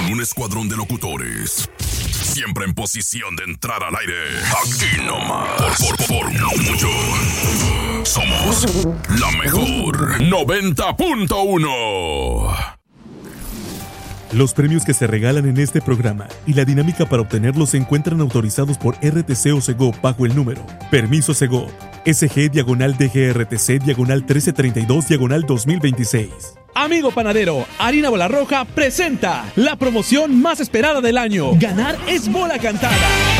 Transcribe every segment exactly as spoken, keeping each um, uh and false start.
Con un escuadrón de locutores, siempre en posición de entrar al aire. Aquí nomás, por, por, por no mucho. Somos la mejor noventa punto uno. Los premios que se regalan en este programa y la dinámica para obtenerlos se encuentran autorizados por R T C o Segov bajo el número Permiso Segov S G diagonal D G R T C diagonal trece treinta y dos diagonal dos mil veintiséis. Amigo panadero, Harina Bola Roja presenta la promoción más esperada del año. Ganar es bola cantada.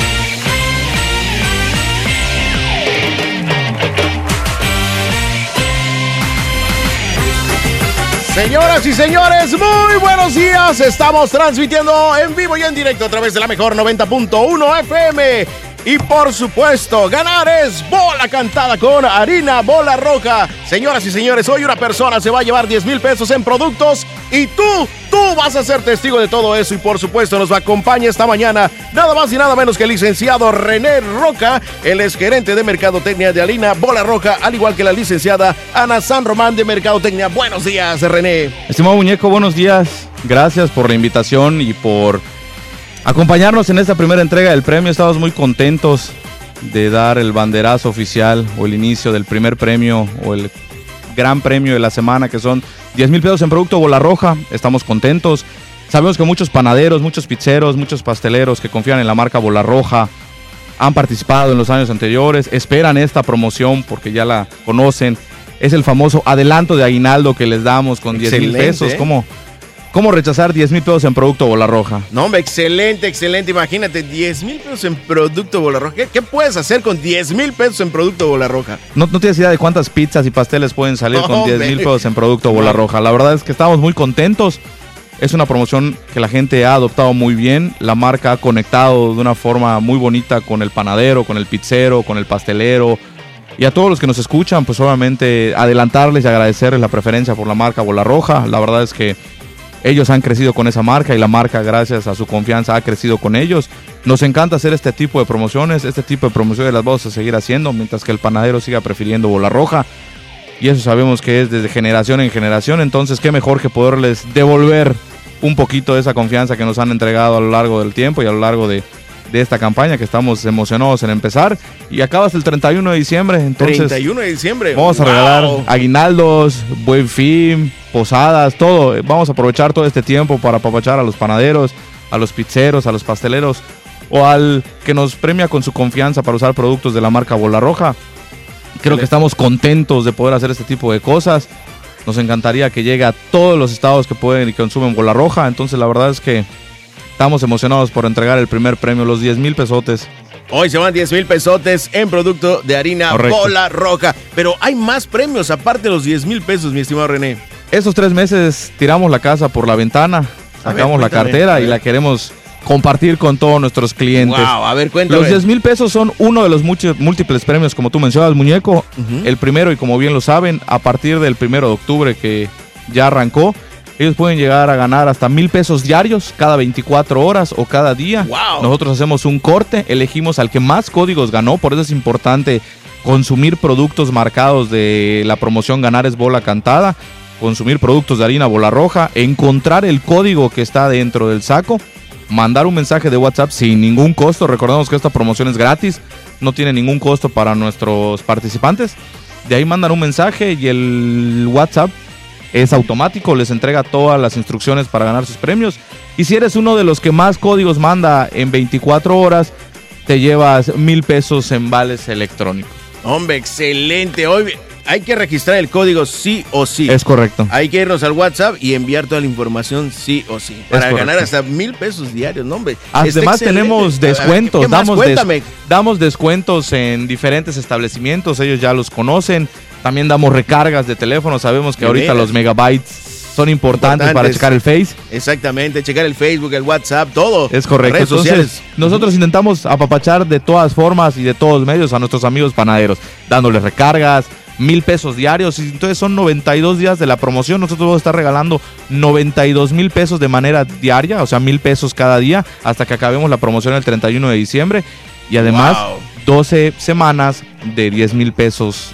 Señoras y señores, muy buenos días. Estamos transmitiendo en vivo y en directo a través de la mejor noventa punto uno F M. Y por supuesto, ganar es bola cantada con Harina Bola Roja. Señoras y señores, hoy una persona se va a llevar diez mil pesos en productos y tú, tú vas a ser testigo de todo eso. Y por supuesto nos acompaña esta mañana nada más y nada menos que el licenciado René Roca. Él es gerente de Mercadotecnia de Harina Bola Roja, al igual que la licenciada Ana San Román de Mercadotecnia. Buenos días, René. Estimado muñeco, buenos días. Gracias por la invitación y por acompañarnos en esta primera entrega del premio. Estamos muy contentos de dar el banderazo oficial o el inicio del primer premio o el gran premio de la semana, que son diez mil pesos en producto Bola Roja. Estamos contentos. Sabemos que muchos panaderos, muchos pizzeros, muchos pasteleros que confían en la marca Bola Roja han participado en los años anteriores, esperan esta promoción porque ya la conocen. Es el famoso adelanto de aguinaldo que les damos con diez mil pesos. ¿eh? ¿Cómo? ¿Cómo rechazar diez mil pesos en producto Bola Roja? No, hombre, excelente, excelente. Imagínate, diez mil pesos en producto Bola Roja. ¿Qué, ¿Qué puedes hacer con diez mil pesos en producto Bola Roja? No, no tienes idea de cuántas pizzas y pasteles pueden salir No, con diez mil pesos en producto Bola No. Roja. La verdad es que estamos muy contentos. Es una promoción que la gente ha adoptado muy bien. La marca ha conectado de una forma muy bonita con el panadero, con el pizzero, con el pastelero. Y a todos los que nos escuchan, pues obviamente adelantarles y agradecerles la preferencia por la marca Bola Roja. La verdad es que ellos han crecido con esa marca y la marca, gracias a su confianza, ha crecido con ellos. Nos encanta hacer este tipo de promociones. Este tipo de promociones las vamos a seguir haciendo mientras que el panadero siga prefiriendo Bola Roja. Y eso sabemos que es desde generación en generación. Entonces, qué mejor que poderles devolver un poquito de esa confianza que nos han entregado a lo largo del tiempo y a lo largo de, de esta campaña, que estamos emocionados en empezar. Y acabas el treinta y uno de diciembre. Entonces, treinta y uno de diciembre. Vamos a ¡Wow! regalar aguinaldos, buen fin, posadas, todo. Vamos a aprovechar todo este tiempo para apapachar a los panaderos, a los pizzeros, a los pasteleros o al que nos premia con su confianza para usar productos de la marca Bola Roja. Creo que estamos contentos de poder hacer este tipo de cosas. Nos encantaría que llegue a todos los estados que pueden y consumen Bola Roja. Entonces la verdad es que estamos emocionados por entregar el primer premio, los diez mil pesotes. Hoy se van diez mil pesotes en producto de harina Correcto. Bola Roja. Pero hay más premios aparte de los diez mil pesos, mi estimado René. Estos tres meses tiramos la casa por la ventana, sacamos ver, la cartera y la queremos compartir con todos nuestros clientes. Wow, a ver, cuéntame. Los diez mil pesos son uno de los muchos, múltiples premios, como tú mencionabas, muñeco. Uh-huh. El primero, y como bien lo saben, a partir del primero de octubre que ya arrancó, ellos pueden llegar a ganar hasta mil pesos diarios cada veinticuatro horas o cada día. Wow. Nosotros hacemos un corte, elegimos al que más códigos ganó, por eso es importante consumir productos marcados de la promoción Ganar es Bola Cantada, consumir productos de harina Bola Roja, encontrar el código que está dentro del saco, mandar un mensaje de WhatsApp sin ningún costo. Recordemos que esta promoción es gratis, no tiene ningún costo para nuestros participantes. De ahí mandan un mensaje y el WhatsApp es automático, les entrega todas las instrucciones para ganar sus premios. Y si eres uno de los que más códigos manda en veinticuatro horas, te llevas mil pesos en vales electrónicos. Hombre, excelente. Hoy hay que registrar el código sí o sí. Es correcto. Hay que irnos al WhatsApp y enviar toda la información sí o sí. Para correcto. ganar hasta mil pesos diarios, ¿no, hombre? Además Está tenemos excelente. descuentos, ¿Qué más? damos, Cuéntame. des- damos descuentos en diferentes establecimientos, ellos ya los conocen. También damos recargas de teléfono, sabemos que ¿De ahorita veras? los megabytes son importantes, Importantes. para checar el Face. Exactamente, checar el Facebook, el WhatsApp, todo. Es correcto. Redes Entonces, sociales. nosotros intentamos apapachar de todas formas y de todos medios a nuestros amigos panaderos, dándoles recargas, mil pesos diarios. Y entonces son noventa y dos días de la promoción. Nosotros vamos a estar regalando noventa y dos mil pesos de manera diaria, o sea, mil pesos cada día, hasta que acabemos la promoción el treinta y uno de diciembre. Y además, Wow. doce semanas de diez mil pesos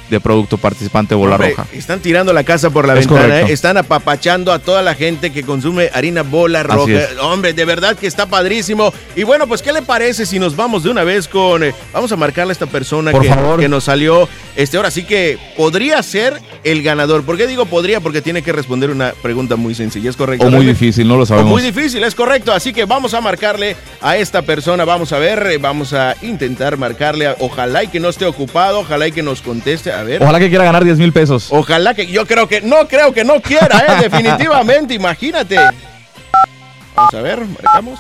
de producto participante Bola Hombre, Roja. Están tirando la casa por la Es ventana, correcto. ¿eh? Están apapachando a toda la gente que consume harina Bola Roja. Así es. Hombre, de verdad que está padrísimo. Y bueno, pues, ¿qué le parece si nos vamos de una vez con... Eh, vamos a marcarle a esta persona Por que, favor. que nos salió. Este, ahora sí que podría ser el ganador. ¿Por qué digo podría? Porque tiene que responder una pregunta muy sencilla, ¿es correcto? O muy René? difícil, no lo O sabemos. muy difícil, es correcto. Así que vamos a marcarle a esta persona. Vamos a ver, eh, vamos a intentar marcarle. A, ojalá y que no esté ocupado, ojalá y que nos conteste. A ver. Ojalá que quiera ganar diez mil pesos. Ojalá que, yo creo que, no creo que no quiera, ¿eh? Definitivamente, imagínate. Vamos a ver, marcamos.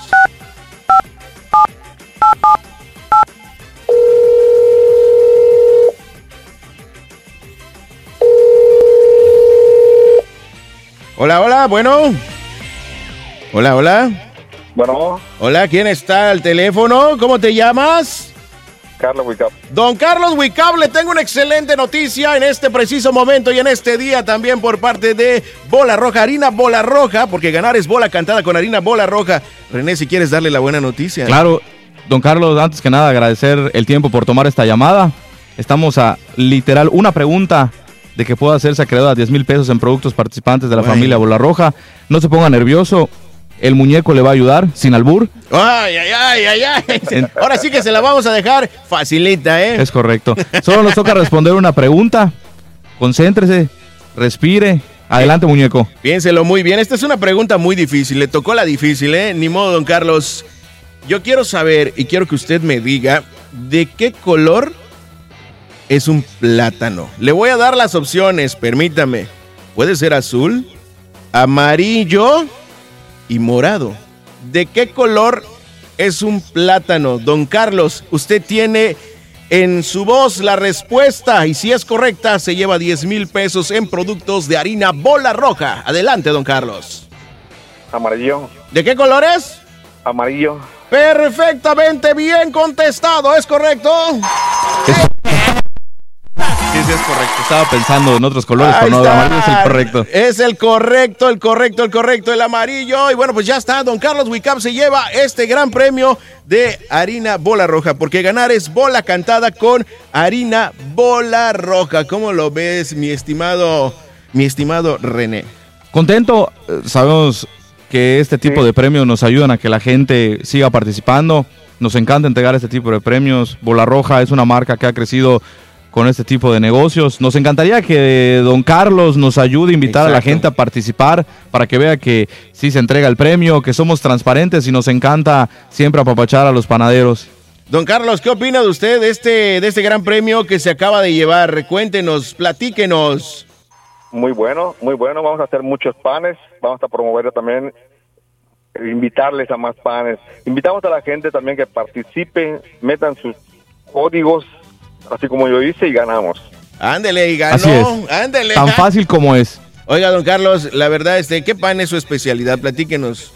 Hola, hola, bueno. Hola, hola. Bueno, Hola, ¿quién está al teléfono? ¿Cómo te llamas? Carlos Wicap. Don Carlos Wicap, le tengo una excelente noticia en este preciso momento y en este día también por parte de Bola Roja, harina Bola Roja, porque ganar es bola cantada con harina Bola Roja. René, si quieres darle la buena noticia. Claro, don Carlos, antes que nada agradecer el tiempo por tomar esta llamada. Estamos a literal una pregunta de que pueda hacerse acreedor a diez mil pesos en productos participantes de la Bueno. familia Bola Roja. No se ponga nervioso, el muñeco le va a ayudar, sin albur. Ay, ay, ay, ay, ay. En- Ahora sí que se la vamos a dejar facilita, ¿eh? Es correcto. Solo nos toca responder una pregunta. Concéntrese, respire. Adelante, muñeco. Piénselo muy bien. Esta es una pregunta muy difícil. Le tocó la difícil, ¿eh? Ni modo, don Carlos. Yo quiero saber y quiero que usted me diga de qué color es un plátano. Le voy a dar las opciones, permítame. Puede ser azul, amarillo y morado. ¿De qué color es un plátano? Don Carlos, usted tiene en su voz la respuesta y si es correcta se lleva diez mil pesos en productos de harina Bola Roja. Adelante, don Carlos. Amarillo, ¿De qué color es? amarillo. Perfectamente bien contestado, ¿es correcto? Sí, sí, es correcto. Estaba pensando en otros colores, Ahí pero no, el está. amarillo es el correcto. Es el correcto, el correcto, el correcto, el amarillo. Y bueno, pues ya está, don Carlos Wicap se lleva este gran premio de harina Bola Roja, porque ganar es bola cantada con harina Bola Roja. ¿Cómo lo ves, mi estimado, mi estimado René? Contento, eh, sabemos que este tipo Sí. de premios nos ayudan a que la gente siga participando. Nos encanta entregar este tipo de premios. Bola Roja es una marca que ha crecido con este tipo de negocios. Nos encantaría que don Carlos nos ayude a invitar a la Exacto. gente a participar para que vea que sí se entrega el premio, que somos transparentes y nos encanta siempre apapachar a los panaderos. Don Carlos, ¿qué opina de usted de este, de este gran premio que se acaba de llevar? Cuéntenos, platíquenos. Muy bueno, muy bueno. Vamos a hacer muchos panes. Vamos a promover también, eh, invitarles a más panes. Invitamos a la gente también que participen, metan sus códigos, así como yo hice, y ganamos. Ándele y Así ganó. es. Ándele. Tan fácil como es. Oiga, don Carlos, la verdad, este, ¿qué pan es su especialidad? Platíquenos.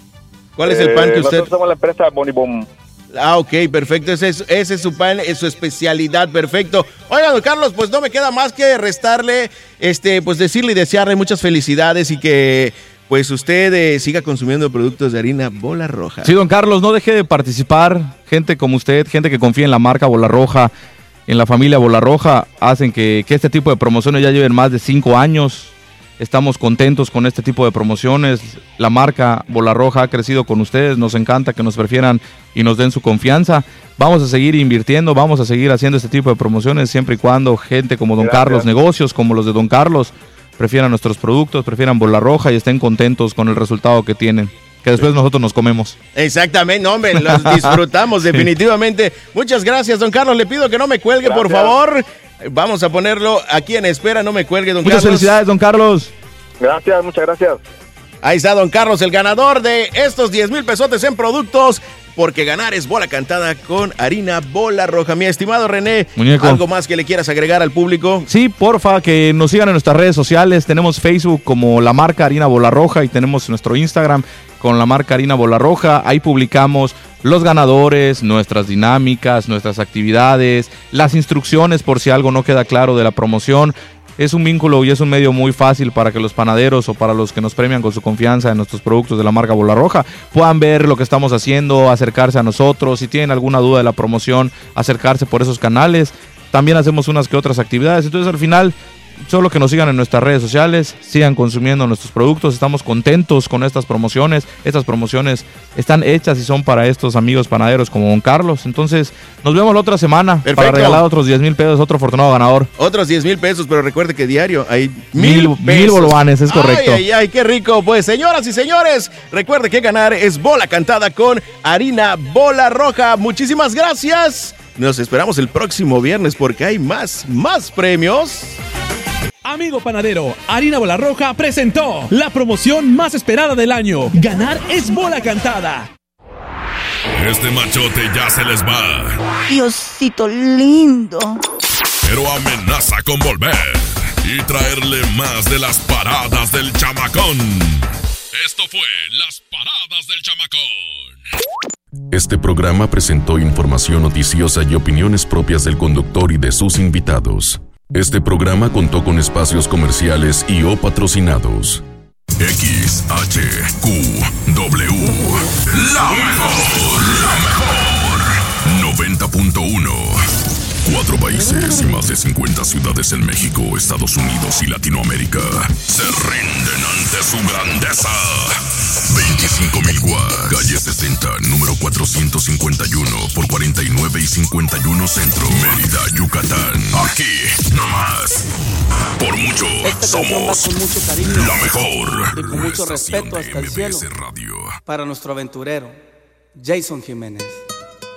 ¿Cuál es el pan Eh, que usted...? Nosotros somos la empresa Bonibom. Ah, ok, perfecto. Ese es, ese es su pan, es su especialidad, perfecto. Oiga, don Carlos, pues no me queda más que restarle, este, pues decirle y desearle muchas felicidades y que pues usted eh, siga consumiendo productos de harina Bola Roja. Sí, don Carlos, no deje de participar. Gente como usted, gente que confía en la marca Bola Roja, en la familia Bola Roja, hacen que, que este tipo de promociones ya lleven más de cinco años. Estamos contentos con este tipo de promociones. La marca Bola Roja ha crecido con ustedes. Nos encanta que nos prefieran y nos den su confianza. Vamos a seguir invirtiendo, vamos a seguir haciendo este tipo de promociones siempre y cuando gente como don Gracias. Carlos, negocios como los de don Carlos, prefieran nuestros productos, prefieran Bola Roja y estén contentos con el resultado que tienen. Que después nosotros nos comemos. Exactamente, no, hombre, los disfrutamos definitivamente. Muchas gracias, don Carlos. Le pido que no me cuelgue, por Gracias. favor. Vamos a ponerlo aquí en espera, no me cuelgue, don Muchas Carlos. felicidades, don Carlos. Gracias, muchas gracias. Ahí está don Carlos, el ganador de estos diez mil pesotes en productos, porque ganar es bola cantada con harina Bola Roja. Mi estimado René, Muñeco. ¿algo más que le quieras agregar al público? Sí, porfa, que nos sigan en nuestras redes sociales. Tenemos Facebook como la marca Harina Bola Roja y tenemos nuestro Instagram con la marca Harina Bola Roja. Ahí publicamos los ganadores, nuestras dinámicas, nuestras actividades, las instrucciones por si algo no queda claro de la promoción. Es un vínculo y es un medio muy fácil para que los panaderos o para los que nos premian con su confianza en nuestros productos de la marca Bola Roja puedan ver lo que estamos haciendo, acercarse a nosotros. Si tienen alguna duda de la promoción, acercarse por esos canales. también hacemos unas que otras actividades. Entonces al final, solo que nos sigan en nuestras redes sociales, sigan consumiendo nuestros productos. Estamos contentos con estas promociones. Estas promociones están hechas y son para estos amigos panaderos como Don Carlos. Entonces nos vemos la otra semana. Perfecto. Para regalar otros diez mil pesos, otro afortunado ganador. Otros diez mil pesos, pero recuerde que diario hay mil, mil, mil bolovanes, es correcto. Ay, ay, ay, qué rico. Pues señoras y señores, recuerde que ganar es bola cantada con harina Bola Roja. Muchísimas gracias. Nos esperamos el próximo viernes porque hay más, más premios. Amigo panadero, Harina Bola Roja presentó la promoción más esperada del año. Ganar es bola cantada. Este machote ya se les va. Diosito lindo. Pero amenaza con volver y traerle más de las paradas del chamacón. Esto fue Las Paradas del Chamacón. Este programa presentó información noticiosa y opiniones propias del conductor y de sus invitados. Este programa contó con espacios comerciales y o patrocinados. X H Q W, la mejor, la mejor, noventa punto uno. Cuatro países y más de cincuenta ciudades en México, Estados Unidos y Latinoamérica se rinden ante su grandeza. veinticinco mil watts, calle sesenta, número cuatrocientos cincuenta y uno por cuarenta y nueve y cincuenta y uno Centro, Mérida, Yucatán. Aquí, nomás. Por mucho, somos con mucho cariño, la mejor. Y con mucho respeto hasta el cielo. Radio. Para nuestro aventurero, Jason Jiménez.